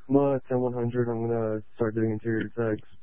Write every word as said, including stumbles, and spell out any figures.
I'm uh, ten one hundred. I'm gonna start doing interior tags.